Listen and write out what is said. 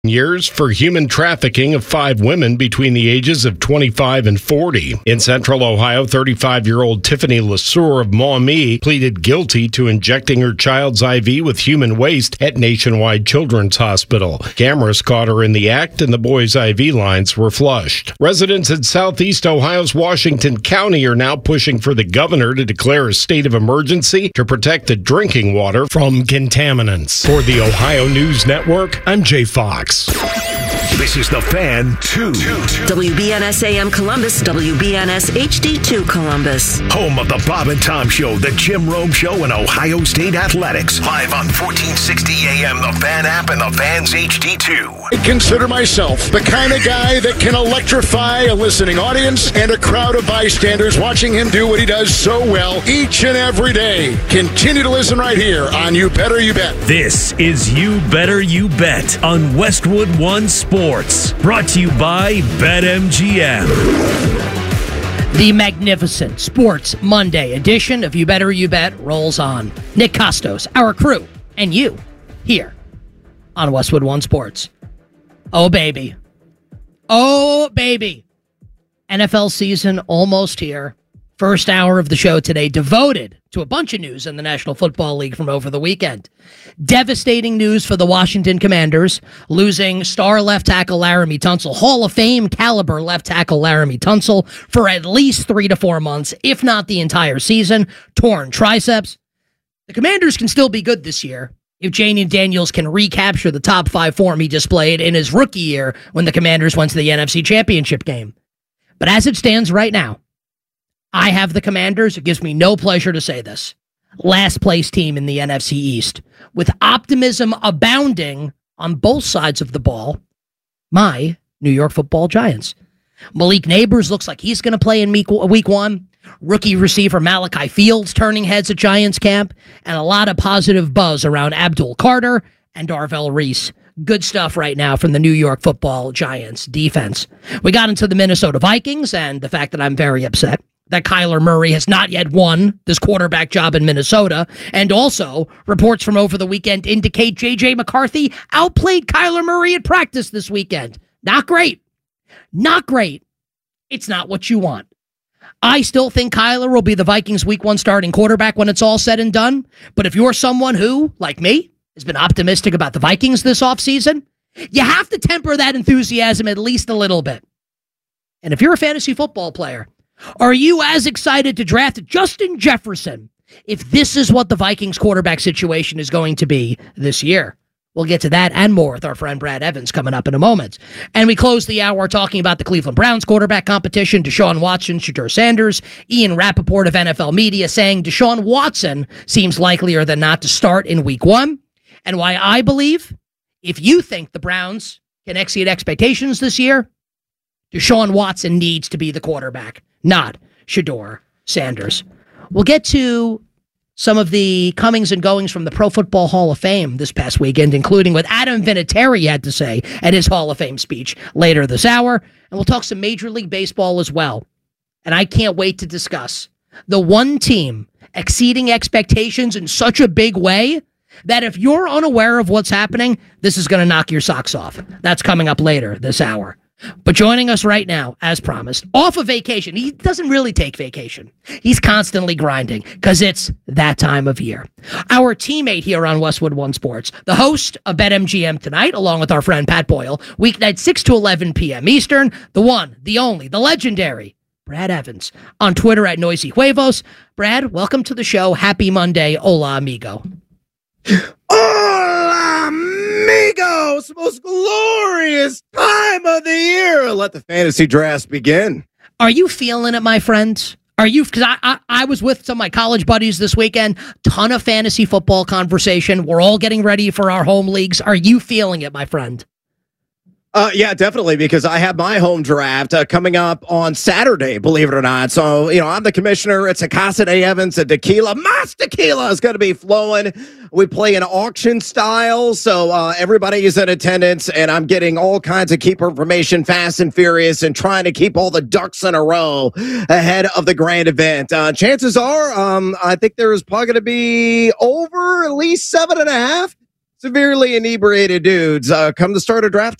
years for human trafficking of 5 women between the ages of 25 and 40. In Central Ohio, 35-year-old Tiffany LeSueur of Maumee pleaded guilty to injecting her child's IV with human waste at Nationwide Children's Hospital. Cameras caught her in the act, and the boy's IV lines were flushed. Residents in southeast Ohio's Washington County are now pushing for the governor to declare a state of emergency to protect the drinking water from contaminants. For the Ohio News Network, I'm Jay Fox. This is The Fan 2. WBNS AM Columbus, WBNS HD2 Columbus. Home of the Bob and Tom Show, the Jim Rome Show, and Ohio State Athletics. Live on 1460 AM, the Fan app, and the Fan's HD2. I consider myself the kind of guy that can electrify a listening audience and a crowd of bystanders watching him do what he does so well each and every day. Continue to listen right here on You Better You Bet. This is You Better You Bet on Westwood One Sports. Brought to you by BetMGM. The magnificent Sports Monday edition of You Better You Bet rolls on. Nick Costos, our crew, and you here on Westwood One Sports. Oh, baby. Oh, baby. NFL season almost here. First hour of the show today devoted to a bunch of news in the National Football League from over the weekend. Devastating news for the Washington Commanders, losing star left tackle Laramie Tunsil, Hall of Fame caliber left tackle Laramie Tunsil for at least 3 to 4 months, if not the entire season, torn triceps. The Commanders can still be good this year if Jayden Daniels can recapture the top 5 form he displayed in his rookie year when the Commanders went to the NFC Championship game. But as it stands right now, I have the Commanders. It gives me no pleasure to say this. Last place team in the NFC East. With optimism abounding on both sides of the ball, my New York Football Giants. Malik Neighbors looks like he's going to play in week 1. Rookie receiver Malachi Fields turning heads at Giants camp. And a lot of positive buzz around Abdul Carter and Darvell Reese. Good stuff right now from the New York Football Giants defense. We got into the Minnesota Vikings and the fact that I'm very upset that Kyler Murray has not yet won this quarterback job in Minnesota. And also, reports from over the weekend indicate J.J. McCarthy outplayed Kyler Murray at practice this weekend. Not great. Not great. It's not what you want. I still think Kyler will be the Vikings' Week 1 starting quarterback when it's all said and done. But if you're someone who, like me, has been optimistic about the Vikings this offseason, you have to temper that enthusiasm at least a little bit. And if you're a fantasy football player, are you as excited to draft Justin Jefferson if this is what the Vikings quarterback situation is going to be this year? We'll get to that and more with our friend Brad Evans coming up in a moment. And we close the hour talking about the Cleveland Browns quarterback competition, Deshaun Watson, Shedeur Sanders, Ian Rappaport of NFL Media saying Deshaun Watson seems likelier than not to start in week 1. And why I believe if you think the Browns can exceed expectations this year, Deshaun Watson needs to be the quarterback, not Shedeur Sanders. We'll get to some of the comings and goings from the Pro Football Hall of Fame this past weekend, including what Adam Vinatieri had to say at his Hall of Fame speech later this hour. And we'll talk some Major League Baseball as well. And I can't wait to discuss the one team exceeding expectations in such a big way that if you're unaware of what's happening, this is going to knock your socks off. That's coming up later this hour. But joining us right now, as promised, off of vacation. He doesn't really take vacation. He's constantly grinding because it's that time of year. Our teammate here on Westwood One Sports, the host of BetMGM Tonight, along with our friend Pat Boyle, weeknight 6 to 11 p.m. Eastern, the one, the only, the legendary Brad Evans on Twitter at Noisy Huevos. Brad, welcome to the show. Happy Monday. Hola, amigo. Hola, amigos! Most glorious time of the year. Let the fantasy draft begin. Are you feeling it, my friend? Are you? Because I was with some of my college buddies this weekend. Ton of fantasy football conversation. We're all getting ready for our home leagues. Are you feeling it, my friend? Yeah, definitely, because I have my home draft coming up on Saturday, believe it or not. So, I'm the commissioner. It's a Casa de Evans, a tequila. Mas tequila is going to be flowing. We play an auction style, so everybody is in attendance, and I'm getting all kinds of keeper information fast and furious and trying to keep all the ducks in a row ahead of the grand event. Chances are, I think there is probably going to be over at least 7.5. severely inebriated dudes come the start of draft